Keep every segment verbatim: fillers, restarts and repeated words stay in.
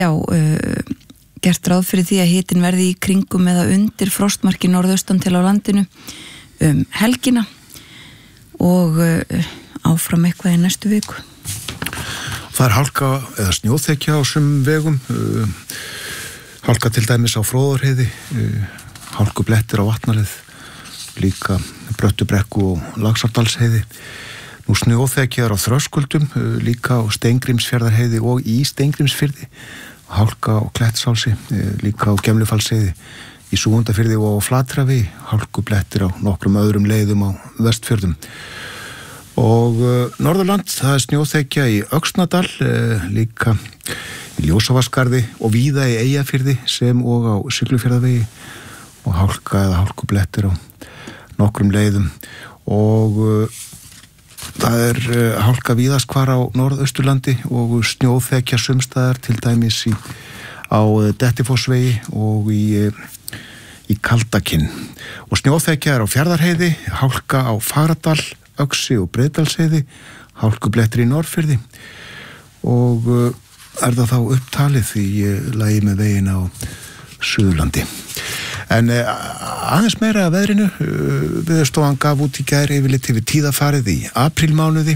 Já, uh, gert ráð fyrir því að hitin verði í kringum eða undir frostmarki norðaustan til á landinu um helgina og uh, áfram eitthvað í næstu viku. Það er hálka eða snjóþekja á sumum vegum, uh, hálka til dæmis á Fróðárheiði, uh, hálkublettir á Vatnaleið, líka Bröttubrekku og Laxárdalsheiði. Nú snjóþekjar á Þröskuldum, líka á Steingrímsfjarðarheiði og í Steingrímsfirði, hálka á Klettsálsi, líka á Gemlufallsheiði, í Súgandafirði og á Flatravi, hálkublettir á nokkrum öðrum leiðum á Vestfjörðum. Og uh, Norðurland, það er snjóþekja í Öxnadal, uh, líka í Ljósavaskarði og víða í Eyjafirði sem og á Siglufjarðarvegi og hálka eða hálkublettir á nokkrum leiðum og uh, það er uh, hálka víðast hvar á Norðausturlandi og snjóþekja sumstaðar til dæmis í, á uh, Dettifossvegi og í, uh, í Kaldakinn. Og snjóþekja er á Fjarðarheiði, hálka á Fagradal, Öxi og Breiðdalsheiði, hálkublettir í Norðfirði og uh, er það þá upptalið í uh, lagi með veginn á Suðurlandi. En uh, aðeins meira að veðrinu, uh, Veðurstofan gaf út í gær yfirlit yfir tíðafarið í aprílmánuði.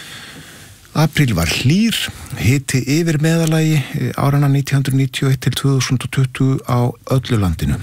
Apríl var hlýr, hiti yfir meðalagi árana nítján hundruð níutíu og eitt til tvö þúsund tuttugu á öllu landinu.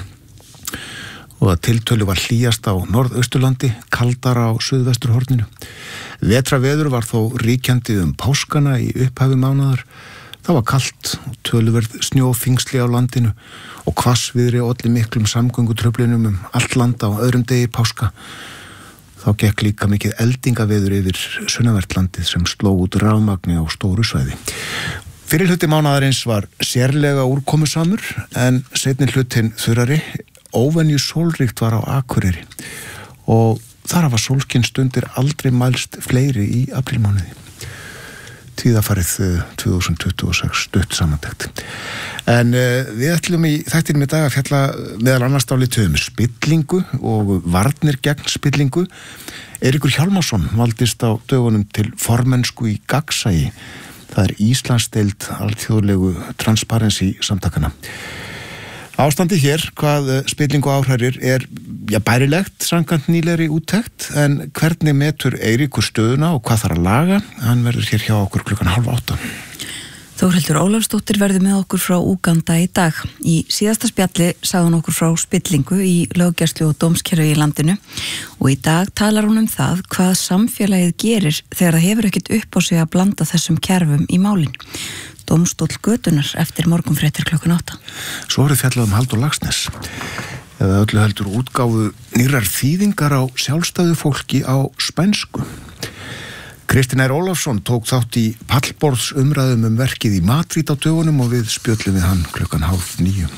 Og að tiltölu var hlýjast á Norðausturlandi, kaldara á Suðvesturhorninu. Vetraveður var þó ríkjandi um páskana í upphafi mánaðar. Það var kalt og töluverð snjóþyngsli á landinu og hvassviðri olli miklum samgöngutruflunum um allt land á öðrum degi páska. Þá gekk líka mikið eldingaveður yfir sunnanvert landið sem sló út rafmagni á stóru svæði. Fyrir hluti mánaðarins var sérlega úrkomusamur en seinni hlutin þurrari. Óvenju sólríkt var á Akureyri og þar hafa sólskinstundir aldrei mælst fleiri í aprílmánuði. Tíðafarið tvö þúsund tuttugu og sex stutt samantekt. En uh, við ætlum í þættinum í dag að fjalla meðal annars dálítið um spillingu og varnir gegn spillingu. Eiríkur Hjálmarsson valdist á dögunum til formennsku í Gagnsæi. Það er Íslandsdeild alþjóðlegu Transparency samtakana. Ástandi hér, hvað spillingu áhrærir, er ja, bærilegt samkvæmt nýlegri úttekt, en hvernig metur Eiríkur stöðuna og hvað þarf að laga? Hann verður hér hjá okkur klukkan hálf átta. Þórhildur Ólafsdóttir verður með okkur frá Úganda í dag. Í síðasta spjalli sagði hún okkur frá spillingu í löggæslu og dómskerfi í landinu og í dag talar hún um það hvað samfélagið gerir þegar það hefur ekkert upp á sig að blanda þessum kerfum í málin. Dómstóll götunar eftir morgunfréttir klukkan átta. Svo er fjallað um Halldór Laxness, eða öllu heldur útgáfu nýrrar þýðingar á sjálfstæðu fólki á spænsku. Kristinn R. Ólafsson tók þátt í pallborðsumræðum um verkið í Madrid á dögunum og við spjöllum við hann klukkan hálf níu.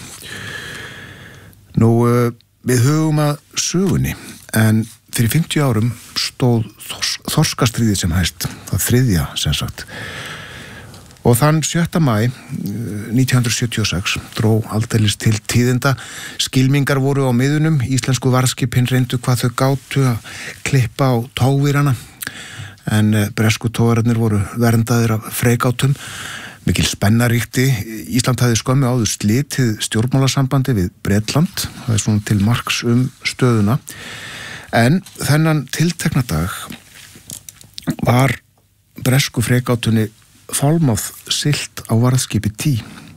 Nú, við hugum að sögunni, en fyrir fimmtíu árum stóð þors þorskastríðið sem hæst, það þriðja sem sagt. Og þann sjötta maí nítján hundruð sjötíu og sex dró aldeilis til tíðinda. Skylmingar voru á miðunum, íslensku varðskipin reyndu hvað þau gátu að klippa á tógvírana, en bresku tógararnir voru verndaðir af freigátum. Mikil spenna ríkti. Ísland hafði skömmu áður slitið stjórnmálasambandi við Bretland, það er svona til marks um stöðuna. En þennan tiltekna dag var bresku freigátunni Falmouth siglt á varðskipi Tí.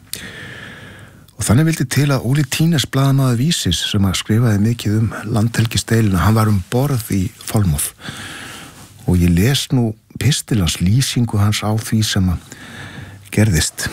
Og þannig vildi til að Óli Tínes blaðamaður Vísis sem að skrifaði mikið um landhelgisdeiluna, hann var um borð í Falmouth. Og ég les nú pistilans lýsingu hans á því sem að gerðist.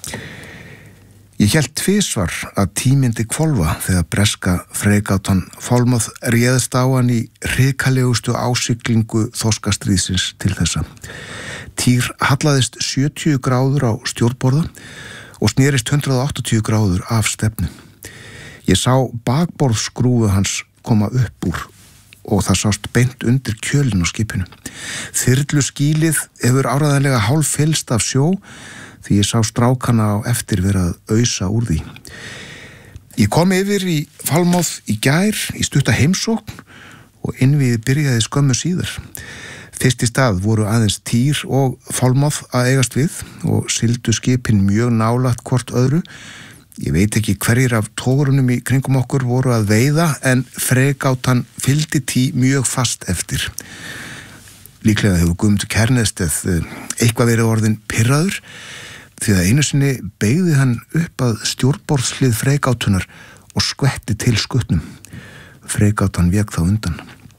Ég hélt tvisvar að Tí myndi hvolfa þegar breska freigátan Falmouth réðst á hann í hrikalegustu ásiglingu þorskastríðsins til þessa. Týr hallaðist sjötíu gráður á stjórnborða og snerist hundrað og áttatíu gráður af stefnu. Ég sá bakborðsgrúfu hans koma upp úr og það sást beint undir kjölinn á skipinu. Þyrlu skýlið hefur áræðanlega hálf fyllst af sjó því ég sá strákana á eftir verið að ausa úr því. Ég kom yfir í Falmouth í gær í stutta heimsókn og innviði byrjaði skömmu síðar. Fyrst í stað voru aðeins Týr og Þolmóð að eigast við og sigldu skipin mjög nálægt hvort öðru. Ég veit ekki hverjir af togurunum í kringum okkur voru að veiða en Fregátan fylgdi Tí mjög fast eftir. Líklega hefur Guðmundur Kærnesteð eitthvað verið orðinn pirraður því að einu sinni beygði hann upp að stjórnborðslið Fregátunar og skvetti til skutnum. Fregátan vék þá undan.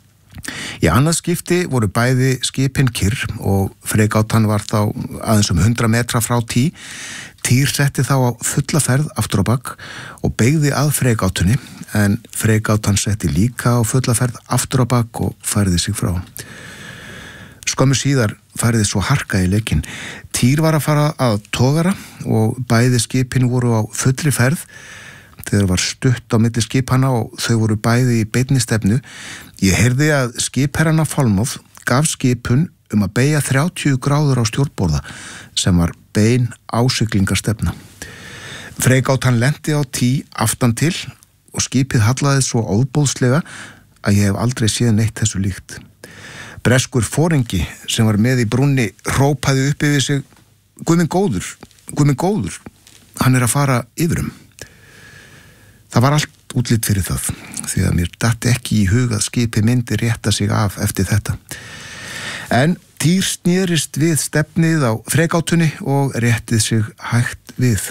Í annað skipti voru bæði skipin kyrr og Fregátan var þá aðeins um hundrað metra frá Tí. Týr setti þá á fulla ferð aftur á bak og beygði að Fregátunni en Fregátan setti líka á fulla ferð aftur á bak og færði sig frá. Skömmu síðar færði svo harka í leikinn. Týr var að fara að togara og bæði skipin voru á fullri ferð. Þegar var stutt á milli skipanna og þau voru bæði í beinni stefnu. Ég heyrði að skipherrana Þolmóð gaf skipun um að beygja þrjátíu gráður á stjórnborða sem var bein ásiglingarstefna. Fregátan lenti á Tí aftan til og skipið hallaði svo óboðslega að ég hef aldrei séð neitt þessu líkt. Breskur foringi sem var með í brúnni hrópaði upp yfir sig: Guð minn góður, Guð minn góður, hann er að fara yfirum. Það var allt útlit fyrir það, því að mér datt ekki í hug að skipið myndi rétta sig af eftir þetta. En Týr snerist við stefnið á Fregátunni og réttið sig hægt við.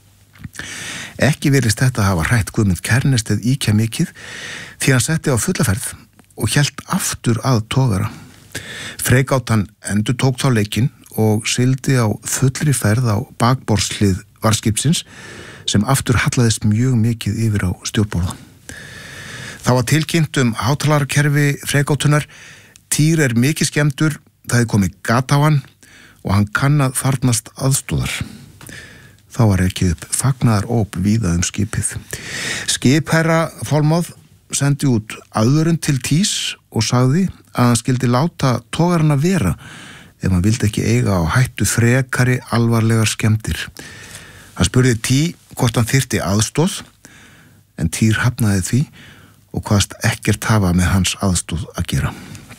Ekki virðist þetta hafa hrætt Guðmund Kærnesteð íkja mikið því hann setti á fullaferð og hélt aftur að togara. Fregátan endurtók þá leikinn og sigldi á fullri ferð á bakborðslið varðskipsins sem aftur hallaðist mjög mikið yfir á stjórnborða. Það var tilkynnt um hátalarakerfi Fregátunar. Týr er mikið skemmdur, það er komið gat á hann og hann kann að þarfnast aðstóðar. Þá var ekki upp fagnaðaróp víða um skipið. Skipherra Þolmóð sendi út aðvörun til Tís og sagði að hann skildi láta togarana vera ef hann vildi ekki eiga á hættu frekari alvarlegar skemmdir. Hann spurði Tí hvort hann þyrfti aðstóð en Týr hafnaði því og hvaðst ekkert hafa með hans aðstóð að gera.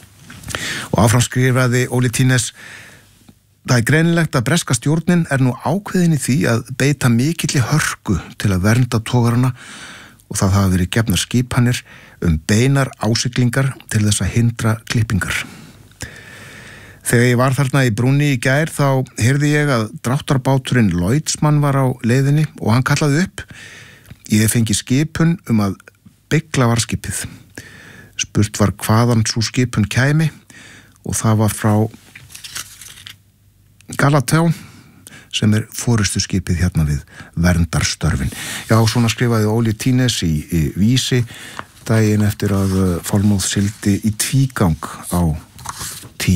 Og áfram skrifaði Óli Tínes: Það er greinilegt að breska stjórnin er nú ákveðin í því að beita mikilli hörku til að vernda togarana og það hafa verið gefnar skipanir um beinar ásiglingar til þess að hindra klippingar. Þegar ég var þarna í brúnni í gær þá heyrði ég að dráttarbáturinn Lloydsmann var á leiðinni og hann kallaði upp: Ég fengi skipun um að beygla varðskipið. Spurt var hvaðan sú skipun kæmi og það var frá Galatá sem er forystuskipið hérna við verndarstörfin. Já, svona skrifaði Óli Tínes í, í Vísi daginn eftir að Þolmóð sigldi í tvígang á Tí.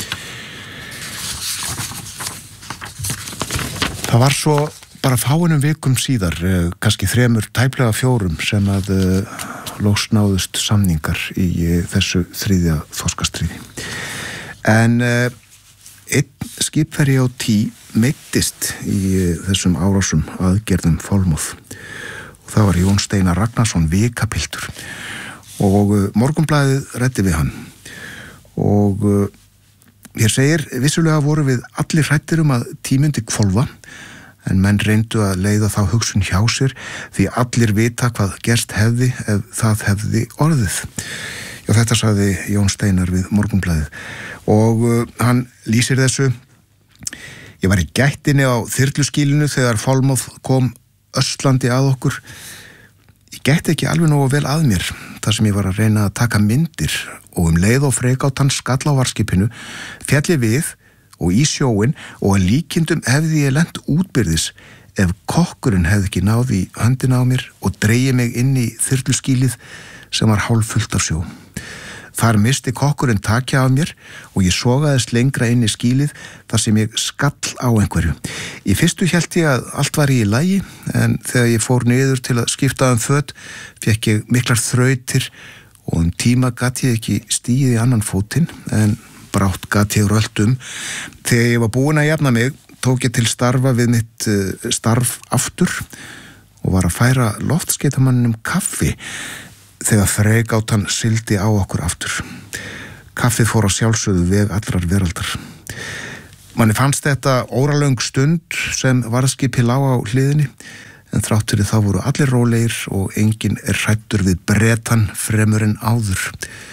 Það var svo bara fáeinum vikum síðar, kannski þremur tæplega fjórum, sem að loks náðust samningar í þessu þriðja þorskastríði. En einn skipverji á Tí meiddist í þessum árásum aðgerðum Þolmóð og það var Jón Steinar Ragnarsson, vikapiltur, og Morgunblaðið ræddi við hann og hér segir: Vissulega voru við allir hræddir um að Tí myndi hvolfa en menn reyndu að leiða þá hugsun hjá sér því allir vita hvað gerst hefði ef það hefði orðið. Já, þetta sagði Jón Steinar við Morgunblaðið og uh, hann lýsir þessu: Ég var í gættinni á þyrluskýlinu þegar Þolmóð kom öslandi að okkur. Ég gætti ekki alveg nógu vel að mér þar sem ég var að reyna að taka myndir og um leið og Fregátan skall á varðskipinu fjalli við og í sjóin og að líkindum hefði ég lent útbyrðis ef kokkurinn hefði ekki náð í höndina á mér og dregið mig inn í þyrluskýlið sem var hálffullt af sjó. Þar misti kokkurinn takja af mér og ég sogaðist lengra inn í skýlið þar sem ég skall á einhverju. Í fyrstu hélt ég að allt var í lagi en þegar ég fór niður til að skipta um föt fékk ég miklar þrautir og um tíma gat ég ekki stigið í annan fótinn en brátt gat ég rölt um. Þegar ég var búin að jafna mig tók ég til starfa við mitt starf aftur og var að færa loftskeytamanninum kaffi þegar Fregátan sigldi á okkur aftur. Kaffið fór á sjálfsögðu veg allrar veraldar. Manni fannst þetta óralöng stund sem varðskipi lá á hliðinni, en þrátt fyrir þá voru allir rólegir og enginn er hræddur við Bretan fremur en áður.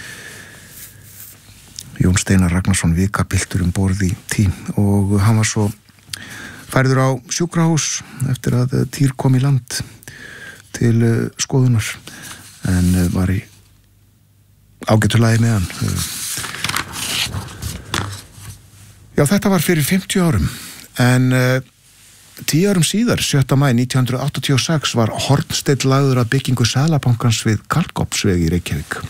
Jón Steinar Ragnarsson vikapiltur um borð í Tí og hann var svo færður á sjúkrahús eftir að Týr kom í land til skoðunar, en var í ágætu lagi með hann. Já, þetta var fyrir fimmtíu árum, en tíu árum síðar, sjötta maí nítján hundruð áttatíu og sex, var hornsteinn lagður að byggingu Seðlabankans við Kalkofnsveg í Reykjavík.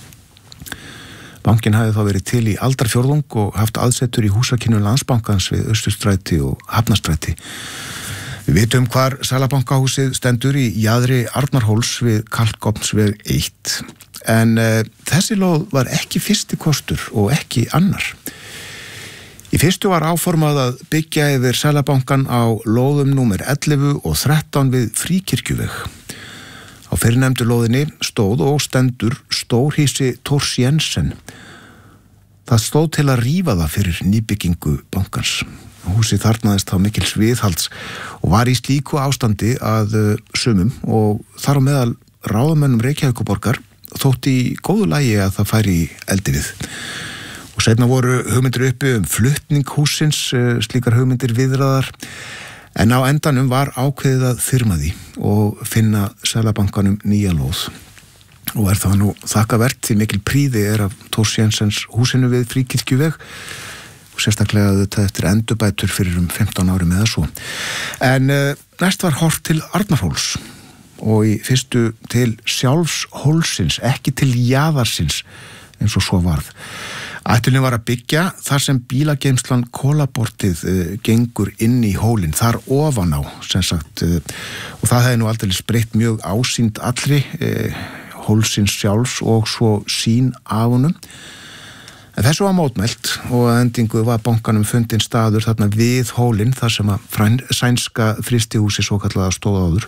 Bankin hafði þá verið til í aldarfjórðung og haft aðsetur í húsakynnu Landsbankans við Austurstræti og Hafnarstræti. Við vitum hvar Seðlabankahúsið stendur í jaðri Arnarhóls við Kalkofnsveg eitt. En uh, þessi lóð var ekki fyrsti kostur og ekki annar. Í fyrstu var áformað að byggja yfir Seðlabankan á lóðum númer ellefu og þrettán við Fríkirkjuveg. Á fyrrnefndu lóðinni stóð og stendur stórhýsi Thors Jensen. Það stóð til að rífa það fyrir nýbyggingu bankans. Húsið þarnaðist þá mikils viðhalds og var í slíku ástandi að sumum og þar á meðal ráðamönnum Reykjavíkurborgar þótti í góðu lagi að það færi í eldi við. Og seinna voru hugmyndir uppi um flutning hússins, slíkar hugmyndir viðraðar, en á endanum var ákveðið að firma því og finna Seðlabankanum nýja lóð. Og er það nú þakkavert því mikil prýði er af Thors Jensens húsinu við Fríkirkjuveg og sérstaklega þetta eftir endurbætur fyrir um fimmtán árum eða svo. En uh, næst var horft til Arnarhóls og í fyrstu til sjálfs hólsins, ekki til jaðarsins eins og svo varð. Ætlunin var að byggja þar sem bílageymslan Kolaportið uh, gengur inn í hólinn, þar ofan á, sem sagt, uh, og það hefði nú aldrei breytt mjög ásýnd allri uh, hólsins sjálfs og svo sín af honum. En þessu var mótmælt og að endingu var bankanum fundin staður þarna við hólinn þar sem að fræn, sænska frystihúsi svo kallaða stóð áður.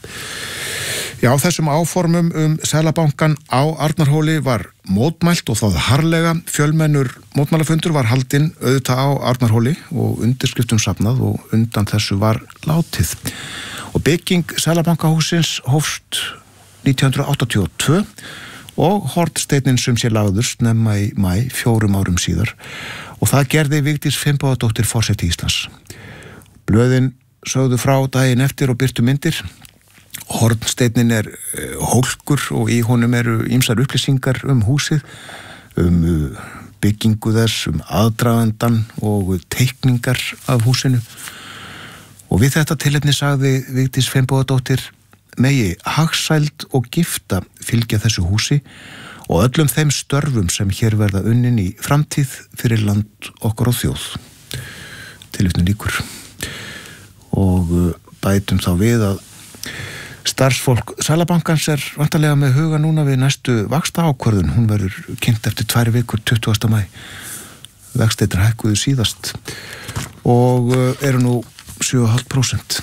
Já, þessum áformum um Seðlabankan á Arnarhóli var mótmælt og það harðlega. Fjölmennur mótmælafundur var haldinn auðvitað á Arnarhóli og undirskriftum safnað og undan þessu var látið. Og bygging Seðlabankahússins hófst nítján hundruð áttatíu og tvö og hornsteinninn sem sé lagður snemma í maí, fjórum árum síðar, og það gerði Vigdís Finnbogadóttir forseti Íslands. Blöðin sögðu frá daginn eftir og birtu myndir. Hornsteinninn er hólkur og í honum eru ýmsar upplýsingar um húsið, um byggingu þess, um aðdragandann og teikningar af húsinu. Og við þetta tilefni sagði Vigdís Finnbogadóttir: megi hagsæld og gifta fylgja þessu húsi og öllum þeim störfum sem hér verða unnin í framtíð fyrir land okkar og þjóð. Tilvitnun lýkur. Og bætum þá við að starfsfólk Seðlabankans er vantarlega með huga núna við næstu vaxtaákvörðun. Hún verður kynnt eftir tvær vikur, tuttugasta maí. Vextirnir hækkuðu síðast og eru nú sjö komma fimm prósent.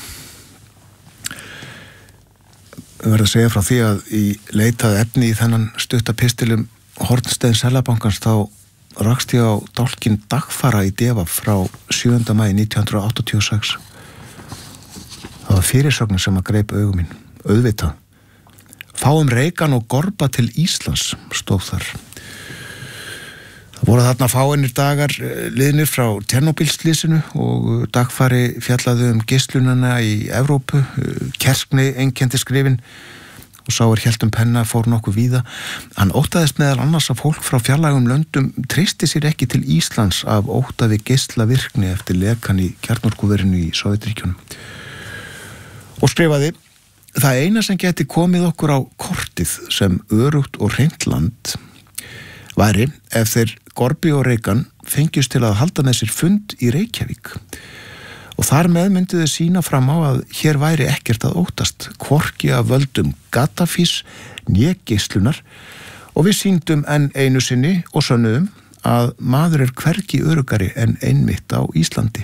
Við verðum að segja frá því að í leitað efni í þennan stutta pistilum hornsteinn Seðlabankans þá rakst ég á dálkinn dagfara í Defa frá sjöunda maí nítján hundruð áttatíu og sex. Það var fyrirsögnin sem að greip augum mín, auðvitað. Fáum Reagan og Gorba til Íslands, stóð þar. Það voru þarna fáeinir dagar liðnir frá Tjernobyl-slysinu og dagfari fjallaði um geislunina í Evrópu, kerskni einkenndi skrifin og sá er hélt um penna fór nokkuð víða. Hann óttaðist meðal annars að fólk frá fjarlægum löndum treysti sér ekki til Íslands af óttaði geislavirkni eftir lekan í kjarnorkuverinu í Sovétríkjunum. Og skrifaði: það eina sem geti komið okkur á kortið sem örugt og hreint land væri ef þeir Gorbi og Reagan fengjust til að halda með sér fund í Reykjavík og þar með myndu þau sína fram á að hér væri ekkert að óttast, hvorki af völdum Gaddafís né geislunar, og við sýndum enn einu sinni og sönnuðum að maður er hvergi öruggari en einmitt á Íslandi.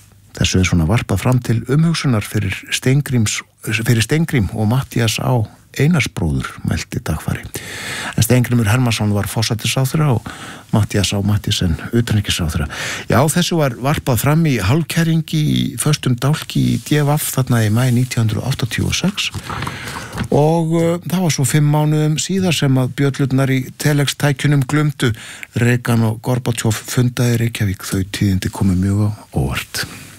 Þessu er svona varpað fram til umhugsunar fyrir Steingríms, fyrir Steingrím og Matthías Á. Einarsbróður mælti dagfari. En Steingrímur Hermannsson var forsætisráðherra og Matthías Á. Matthíasen utanríkisráðherra. Já, þessu var varpað fram í hálfkæringi í föstum dálki í D V F þarna í maí nítján hundruð áttatíu og sex og uh, það var svo fimm mánuðum síðar sem að bjöllurnar í telextækjunum glumdu. Reagan og Gorbachev fundaði í Reykjavík, þau tíðindi komu mjög á óvart.